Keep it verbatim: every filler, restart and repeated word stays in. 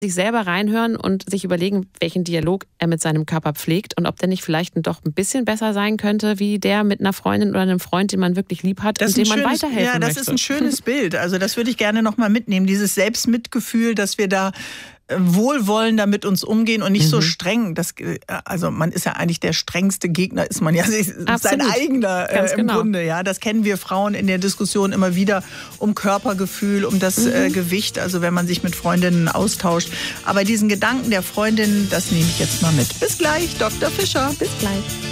sich selber reinhören und sich überlegen, welchen Dialog er mit seinem Körper pflegt und ob der nicht vielleicht doch ein bisschen besser sein könnte, wie der mit einer Freundin oder einem Freund, den man wirklich lieb hat das und dem man schönes, weiterhelfen ja, das möchte. ist ein schönes Bild. Also das würde ich gerne noch mal mitnehmen. Dieses Selbstmitgefühl, dass wir da wohlwollender mit uns umgehen und nicht mhm. so streng. Das, also man ist ja eigentlich der strengste Gegner, ist man ja sein eigener äh, im genau. Grunde. Ja, das kennen wir Frauen in der Diskussion immer wieder um Körpergefühl, um das mhm. äh, Gewicht, also wenn man sich mit Freundinnen austauscht. Aber diesen Gedanken der Freundin, das nehme ich jetzt mal mit. Bis gleich, Doktor Fischer. Bis gleich.